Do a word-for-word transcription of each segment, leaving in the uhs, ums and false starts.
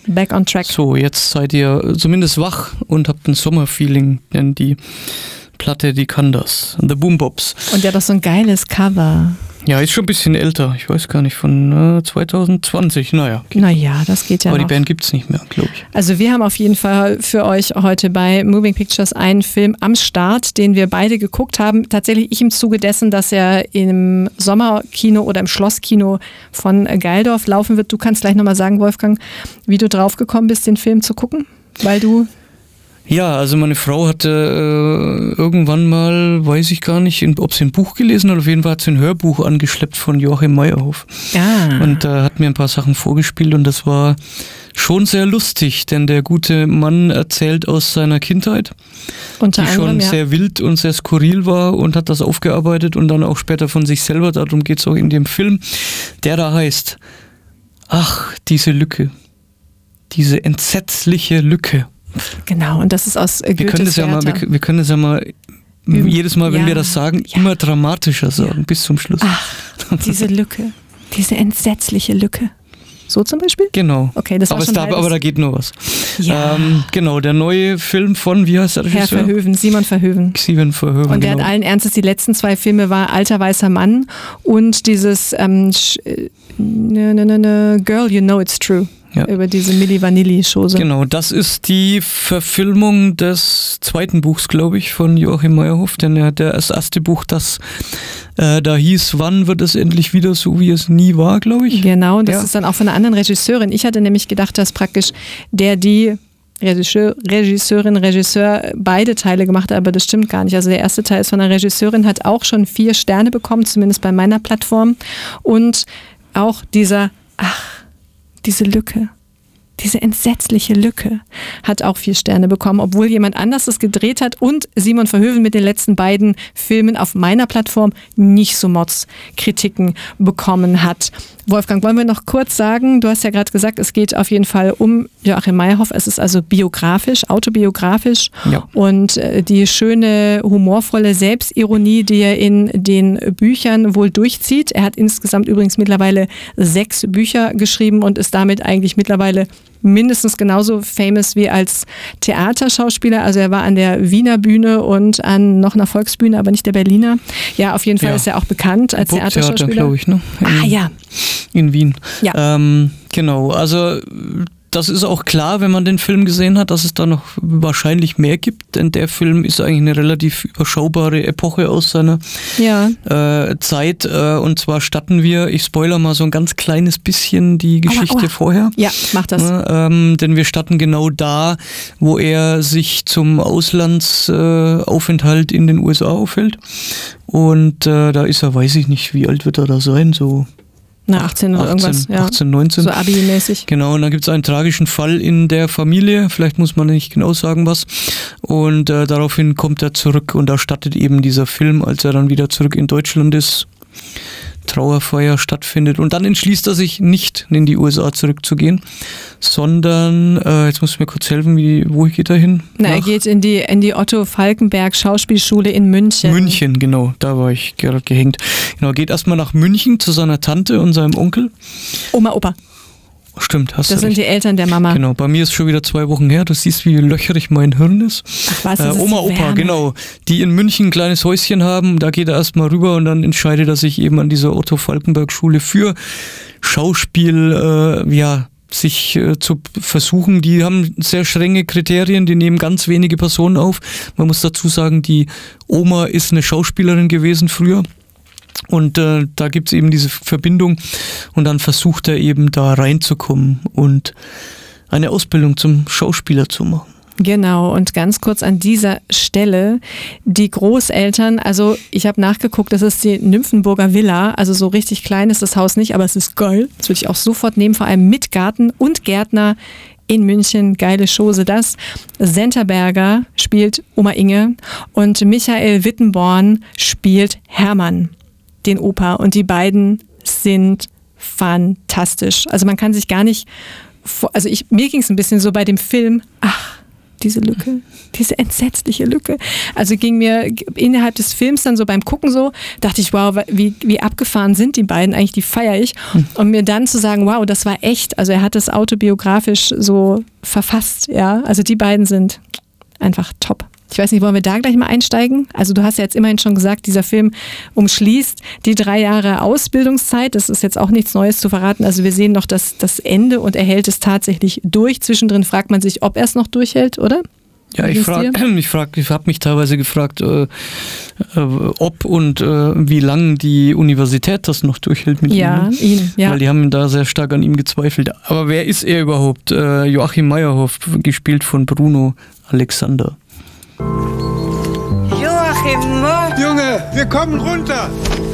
back on track. So, jetzt seid ihr zumindest wach und habt ein Sommerfeeling, denn die Platte, die kann das. The Boom Bops. Und der hat doch so ein geiles Cover. Ja, ist schon ein bisschen älter. Ich weiß gar nicht, von äh, zwanzig zwanzig. Naja. Naja, das geht ja Aber noch. die Band gibt es nicht mehr, glaube ich. Also wir haben auf jeden Fall für euch heute bei Moving Pictures einen Film am Start, den wir beide geguckt haben. Tatsächlich ich im Zuge dessen, dass er im Sommerkino oder im Schlosskino von Geildorf laufen wird. Du kannst gleich nochmal sagen, Wolfgang, wie du drauf gekommen bist, den Film zu gucken, weil du... Ja, also meine Frau hatte äh, irgendwann mal, weiß ich gar nicht, ob sie ein Buch gelesen hat, auf jeden Fall hat sie ein Hörbuch angeschleppt von Joachim Meyerhoff. Ah. Und da äh, hat mir ein paar Sachen vorgespielt und das war schon sehr lustig, denn der gute Mann erzählt aus seiner Kindheit, Unter die anderem, schon ja. sehr wild und sehr skurril war und hat das aufgearbeitet und dann auch später von sich selber, darum geht es auch in dem Film, der da heißt, ach, diese Lücke, diese entsetzliche Lücke. Genau, und das ist aus äh, Wir können das ja mal, wir, wir können das ja mal Üben. jedes Mal, wenn Ja. wir das sagen, Ja. immer dramatischer sagen, Ja. bis zum Schluss. Ach, diese Lücke, diese entsetzliche Lücke. So zum Beispiel? Genau. Okay, das war aber, es schon da, beides. aber da geht noch was. Ja. Ähm, genau, der neue Film von, wie heißt der Herr Regisseur? Verhoeven, Simon Verhoeven. Steven Verhoeven, Und der genau. hat allen Ernstes, die letzten zwei Filme war Alter weißer Mann und dieses ähm, Sch- äh, ne, ne, ne, ne, Girl, You Know It's True. Ja. Über diese Milli Vanilli-Chose. Genau, das ist die Verfilmung des zweiten Buchs, glaube ich, von Joachim Meyerhoff, denn er hat ja das erste Buch, das äh, da hieß, wann wird es endlich wieder so, wie es nie war, glaube ich. Genau, das Ja. ist dann auch von einer anderen Regisseurin. Ich hatte nämlich gedacht, dass praktisch der, die Regisseur, Regisseurin, Regisseur beide Teile gemacht hat, aber das stimmt gar nicht. Also der erste Teil ist von einer Regisseurin, hat auch schon vier Sterne bekommen, zumindest bei meiner Plattform. Und auch dieser, ach, diese Lücke, diese entsetzliche Lücke hat auch vier Sterne bekommen, obwohl jemand anders es gedreht hat und Simon Verhoeven mit den letzten beiden Filmen auf meiner Plattform nicht so Mods-Kritiken bekommen hat. Wolfgang, wollen wir noch kurz sagen, du hast ja gerade gesagt, es geht auf jeden Fall um Joachim Meyerhoff, es ist also biografisch, autobiografisch Ja. und äh, die schöne, humorvolle Selbstironie, die er in den Büchern wohl durchzieht. Er hat insgesamt übrigens mittlerweile sechs Bücher geschrieben und ist damit eigentlich mittlerweile mindestens genauso famous wie als Theaterschauspieler. Also er war an der Wiener Bühne und an noch einer Volksbühne, aber nicht der Berliner. Ja, auf jeden Fall Ja. ist er auch bekannt als Burgtheater, Theaterschauspieler. glaube ich, ne? In, Ah ja, in Wien. Ja. Ähm, genau, also das ist auch klar, wenn man den Film gesehen hat, dass es da noch wahrscheinlich mehr gibt, denn der Film ist eigentlich eine relativ überschaubare Epoche aus seiner ja. äh, Zeit äh, und zwar statten wir, ich spoiler mal so ein ganz kleines bisschen die Geschichte Aua, aua. vorher. Ja, mach das. Ne, ähm, denn wir statten genau da, wo er sich zum Auslandsaufenthalt äh, in den U S A aufhält und äh, da ist er, weiß ich nicht, wie alt wird er da sein, so Na, achtzehn oder achtzehn, irgendwas. Ja. achtzehn, neunzehn. So Abi-mäßig. Genau, und dann gibt es einen tragischen Fall in der Familie, vielleicht muss man nicht genau sagen was, und äh, daraufhin kommt er zurück und da startet eben dieser Film, als er dann wieder zurück in Deutschland ist, Trauerfeier stattfindet und dann entschließt er sich nicht in die U S A zurückzugehen, sondern, äh, jetzt muss ich mir kurz helfen, wie, wo geht er hin? Na, er Nach geht in die, in die Otto Falkenberg Schauspielschule in München. München, genau, da war ich gerade gehängt. Genau, geht erstmal nach München zu seiner Tante und seinem Onkel. Oma, Opa. Stimmt, hast Das du sind recht. die Eltern der Mama. Genau, bei mir ist schon wieder zwei Wochen her. Du siehst, wie löcherig mein Hirn ist. Ach was, Äh, das ist Oma, Opa, Wärme. genau. Die in München ein kleines Häuschen haben. Da geht er erstmal rüber und dann entscheidet er sich eben an dieser Otto-Falkenberg-Schule für Schauspiel, äh, ja, sich äh, zu versuchen. Die haben sehr strenge Kriterien, die nehmen ganz wenige Personen auf. Man muss dazu sagen, die Oma ist eine Schauspielerin gewesen früher. Und äh, da gibt es eben diese Verbindung und dann versucht er eben da reinzukommen und eine Ausbildung zum Schauspieler zu machen. Genau, und ganz kurz an dieser Stelle, die Großeltern, also ich habe nachgeguckt, das ist die Nymphenburger Villa, also so richtig klein ist das Haus nicht, aber es ist geil, das würde ich auch sofort nehmen, vor allem mit Garten und Gärtner in München, geile Chose das. Senterberger spielt Oma Inge und Michael Wittenborn spielt Hermann, den Opa, und die beiden sind fantastisch. Also man kann sich gar nicht, vor, also ich, mir ging es ein bisschen so bei dem Film, ach, diese Lücke. Diese entsetzliche Lücke. Also ging mir innerhalb des Films dann so beim Gucken so, dachte ich, wow, wie, wie abgefahren sind die beiden eigentlich, die feiere ich. Und mir dann zu sagen, wow, das war echt. Also er hat das autobiografisch so verfasst, ja. Also die beiden sind einfach top. Ich weiß nicht, wollen wir da gleich mal einsteigen? Also du hast ja jetzt immerhin schon gesagt, dieser Film umschließt die drei Jahre Ausbildungszeit. Das ist jetzt auch nichts Neues zu verraten. Also wir sehen noch das, das Ende und er hält es tatsächlich durch. Zwischendrin fragt man sich, ob er es noch durchhält, oder? Ja, ich frage, ich frag, ich habe mich teilweise gefragt, äh, äh, ob und äh, wie lange die Universität das noch durchhält mit ja, ihm. ihn, ja. Weil die haben da sehr stark an ihm gezweifelt. Aber wer ist er überhaupt? Äh, Joachim Meyerhoff, gespielt von Bruno Alexander. Joachim, Junge, wir kommen runter.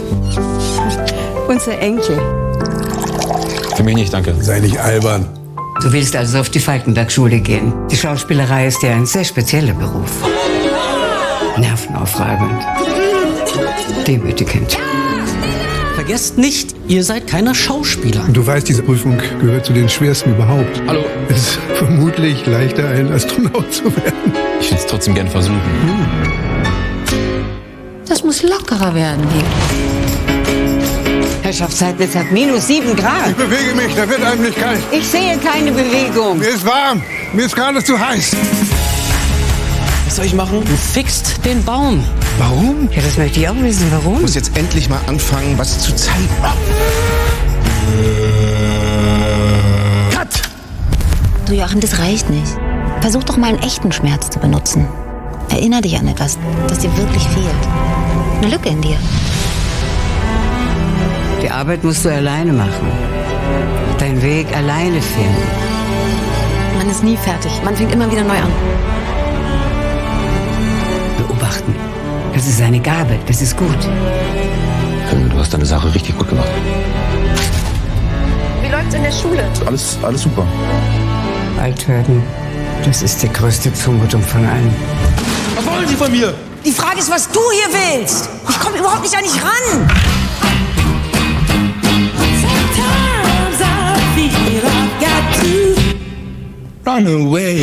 unser Enkel. Für mich nicht, danke. Sei nicht albern. Du willst also auf die Falkenberg-Schule gehen. Die Schauspielerei ist ja ein sehr spezieller Beruf. Nervenaufreibend. Demütigend. Vergesst nicht, ihr seid keine Schauspieler. Und du weißt, diese Prüfung gehört zu den schwersten überhaupt. Hallo. Es ist vermutlich leichter, ein Astronaut zu werden. Ich würde es trotzdem gern versuchen. Das muss lockerer werden hier. Herrschaft Seidlitz hat minus sieben Grad. Ich bewege mich, da wird einem nicht kalt. Ich sehe keine Bewegung. Mir ist warm, mir ist gerade zu heiß. Was soll ich machen? Du fixt den Baum. Warum? Ja, das möchte ich auch wissen. Warum? Ich muss jetzt endlich mal anfangen, was zu zeigen. Cut! Du Joachim, das reicht nicht. Versuch doch mal einen echten Schmerz zu benutzen. Erinner dich an etwas, das dir wirklich fehlt. Eine Lücke in dir. Die Arbeit musst du alleine machen. Deinen Weg alleine finden. Man ist nie fertig. Man fängt immer wieder neu an. Beobachten. Das ist eine Gabe. Das ist gut. Du hast deine Sache richtig gut gemacht. Wie läuft's in der Schule? Alles, alles super. Alt werden. Das ist die größte Zumutung von allen. Was wollen Sie von mir? Die Frage ist, was du hier willst. Ich komme überhaupt nicht an dich ran. Run away.